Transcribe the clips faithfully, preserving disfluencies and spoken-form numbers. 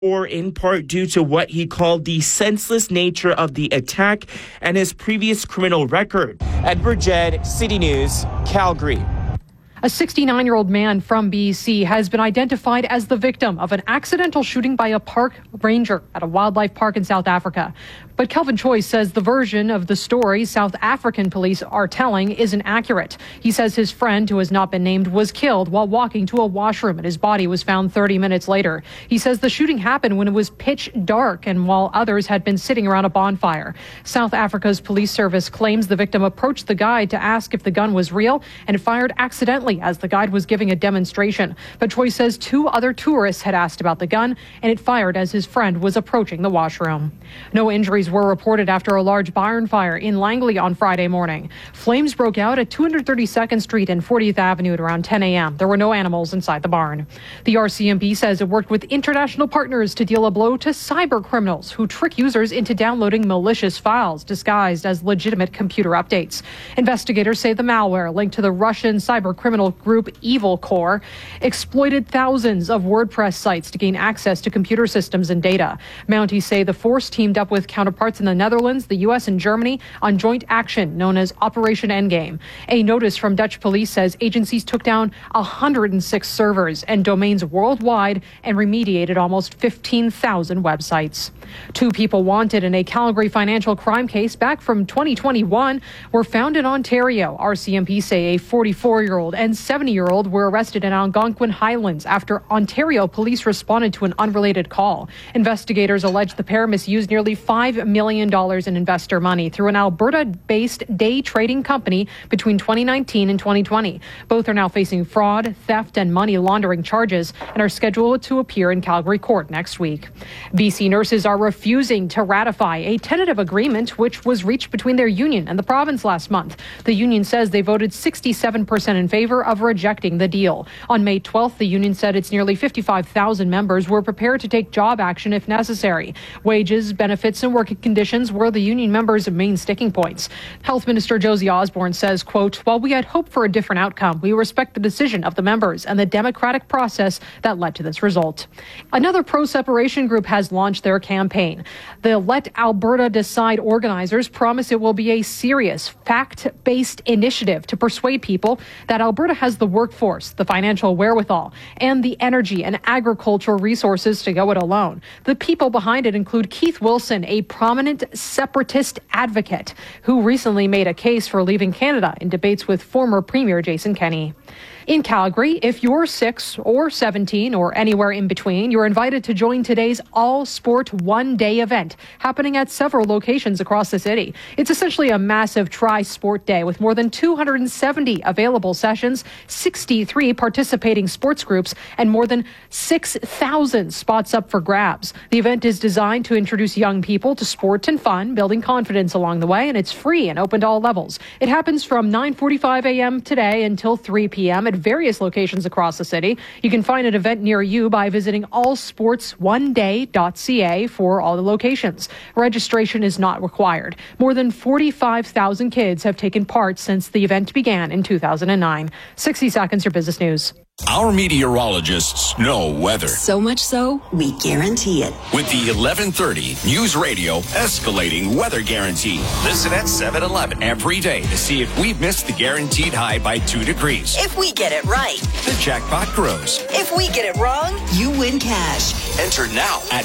or in part due to what he called the senseless nature of the attack and his previous criminal record. Edward Jed, City News, Calgary. A sixty-nine-year-old man from B C has been identified as the victim of an accidental shooting by a park ranger at a wildlife park in South Africa. But Kelvin Choi says the version of the story South African police are telling isn't accurate. He says his friend, who has not been named, was killed while walking to a washroom and his body was found thirty minutes later. He says the shooting happened when it was pitch dark and while others had been sitting around a bonfire. South Africa's police service claims the victim approached the guide to ask if the gun was real and fired accidentally as the guide was giving a demonstration. But Choi says two other tourists had asked about the gun and it fired as his friend was approaching the washroom. No injuries were reported after a large barn fire in Langley on Friday morning. Flames broke out at two hundred thirty-second Street and fortieth Avenue at around ten a.m. There were no animals inside the barn. The R C M P says it worked with international partners to deal a blow to cyber criminals who trick users into downloading malicious files disguised as legitimate computer updates. Investigators say the malware linked to the Russian cyber criminal group Evil Core exploited thousands of WordPress sites to gain access to computer systems and data. Mounties say the force teamed up with counterparts in the Netherlands, the U S, and Germany on joint action known as Operation Endgame. A notice from Dutch police says agencies took down one hundred six servers and domains worldwide and remediated almost fifteen thousand websites. Two people wanted in a Calgary financial crime case back from twenty twenty-one were found in Ontario. R C M P say a forty-four-year-old and seventy-year-old were arrested in Algonquin Highlands after Ontario police responded to an unrelated call. Investigators allege the pair misused nearly five million dollars in investor money through an Alberta-based day trading company between twenty nineteen and twenty twenty. Both are now facing fraud, theft, and money laundering charges and are scheduled to appear in Calgary court next week. B C nurses are refusing to ratify a tentative agreement which was reached between their union and the province last month. The union says they voted sixty-seven percent in favor of rejecting the deal. On May twelfth, the union said its nearly fifty-five thousand members were prepared to take job action if necessary. Wages, benefits, and working conditions were the union members' main sticking points. Health Minister Josie Osborne says, quote, while we had hoped for a different outcome, we respect the decision of the members and the democratic process that led to this result. Another pro-separation group has launched their campaign. The Let Alberta Decide organizers promise it will be a serious, fact-based initiative to persuade people that Alberta has the workforce, the financial wherewithal, and the energy and agricultural resources to go it alone. The people behind it include Keith Wilson, a prominent separatist advocate who recently made a case for leaving Canada in debates with former Premier Jason Kenney. In Calgary, if you're six or seventeen or anywhere in between, you're invited to join today's all-sport one-day event happening at several locations across the city. It's essentially a massive tri-sport day with more than two hundred seventy available sessions, sixty-three participating sports groups, and more than six thousand spots up for grabs. The event is designed to introduce young people to sport and fun, building confidence along the way, and it's free and open to all levels. It happens from nine forty-five a.m. today until three p.m. at various locations across the city. You can find an event near you by visiting all sports one day dot c a for all the locations. Registration is not required. More than forty-five thousand kids have taken part since the event began in two thousand nine. sixty seconds, your business news. Our meteorologists know weather. So much so, we guarantee it. With the eleven thirty News Radio Escalating Weather Guarantee. Listen at seven eleven every day to see if we've missed the guaranteed high by two degrees. If we get it right, the jackpot grows. If we get it wrong, you win cash. Enter now at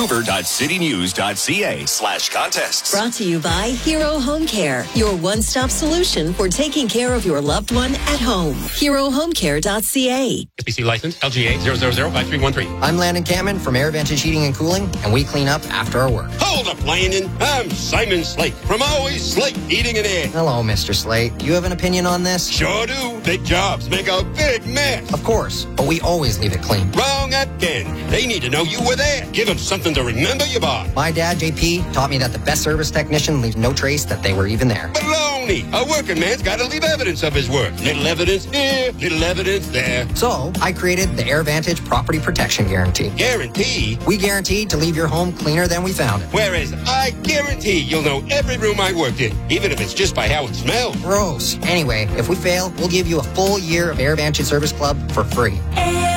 vancouver.citynews.ca slash contests. Brought to you by Hero Home Care, your one-stop solution for taking care of your loved one at home. hero home care dot c a. S B C license L G A zero zero zero five three one three. I'm Landon Cameron from Air Vantage Heating and Cooling, and we clean up after our work. Hold up, Landon. I'm Simon Slate from Always Slate Heating and Air. Hello, Mister Slate. Do you have an opinion on this? Sure do. Big jobs make a big mess. Of course, but we always leave it clean. Wrong again. They need to know you were there. Give them something to remember you by. My dad, J P, taught me that the best service technician leaves no trace that they were even there. Baloney. A working man's got to leave evidence of his work. Little evidence here, little evidence there. So, I created the Air Vantage Property Protection Guarantee. Guarantee? We guarantee to leave your home cleaner than we found it. Whereas I guarantee you'll know every room I worked in, even if it's just by how it smells. Gross. Anyway, if we fail, we'll give you a full year of Air Vantage Service Club for free. Air